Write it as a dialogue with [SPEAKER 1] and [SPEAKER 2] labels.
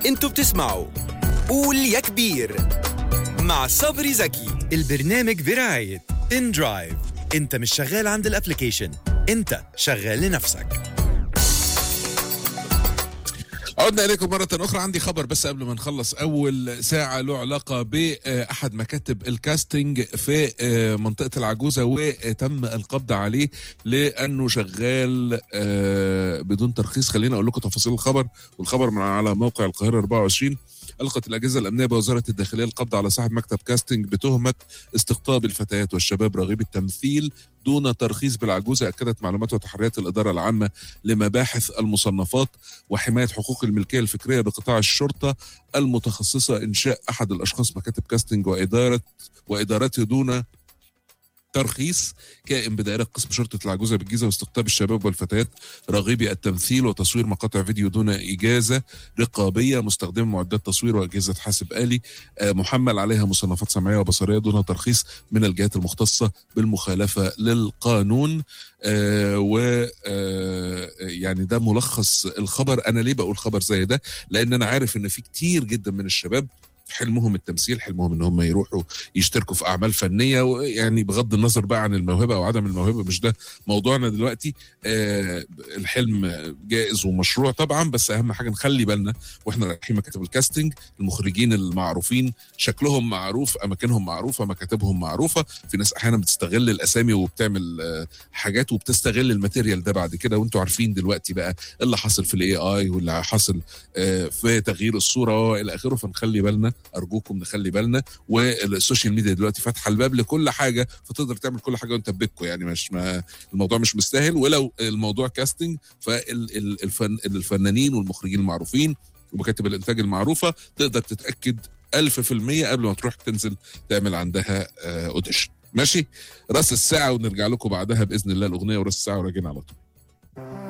[SPEAKER 1] انتوا بتسمعوا قول يا كبير مع صبري زكي. البرنامج برعاية ان درايف. انت مش شغال عند الابليكيشن، انت شغال لنفسك.
[SPEAKER 2] عدنا إليكم مرة أخرى. عندي خبر بس قبل ما نخلص أول ساعة له علاقة بأحد مكاتب الكاستنج في منطقة العجوزة، وتم القبض عليه لأنه شغال بدون ترخيص. خلينا أقول لكم تفاصيل الخبر، والخبر من على موقع القاهرة 24. ألقت الأجهزة الأمنية بوزارة الداخلية القبض على صاحب مكتب كاستنج بتهمة استقطاب الفتيات والشباب رغيب التمثيل دون ترخيص بالعجوزة. أكدت معلومات وتحريات الإدارة العامة لمباحث المصنفات وحماية حقوق الملكية الفكرية بقطاع الشرطة المتخصصة إنشاء أحد الأشخاص مكاتب كاستنج وإدارته دون ترخيص كائن بدائرة قسم شرطة العجوزة بالجيزة، واستقطاب الشباب والفتيات رغيبي التمثيل وتصوير مقاطع فيديو دون إجازة رقابية مستخدمة معدات تصوير وأجهزة حاسب آلي محمل عليها مصنفات سمعية وبصرية دون ترخيص من الجهات المختصة بالمخالفة للقانون. يعني ده ملخص الخبر. أنا ليه بقول خبر زي ده؟ لأن أنا عارف إن في كتير جدا من الشباب حلمهم التمثيل، حلمهم ان هم يروحوا يشتركوا في اعمال فنيه، ويعني بغض النظر بقى عن الموهبه او عدم الموهبه، مش ده موضوعنا دلوقتي. الحلم جائز ومشروع طبعا، بس اهم حاجه نخلي بالنا واحنا رايحين مكاتب الكاستنج. المخرجين المعروفين شكلهم معروف، اماكنهم معروفه، مكاتبهم معروفه. في ناس احيانا بتستغل الاسامي وبتعمل حاجات وبتستغل الماتيريال ده بعد كده، وانتوا عارفين دلوقتي بقى اللي حصل في الاي اي واللي حصل في تغيير الصوره والى اخره. فنخلي بالنا، ارجوكم نخلي بالنا. والسوشيال ميديا دلوقتي فاتحه الباب لكل حاجه، فتقدر تعمل كل حاجه وانت ببيتكو. يعني الموضوع مش مستاهل. ولو الموضوع كاستنج، فالفنانين والمخرجين المعروفين ومكاتب الانتاج المعروفه تقدر تتاكد 1000% قبل ما تروح تنزل تعمل عندها اوديشن. ماشي؟ راس الساعه ونرجع لكم بعدها باذن الله الاغنيه وراس الساعه وراجعين على طول.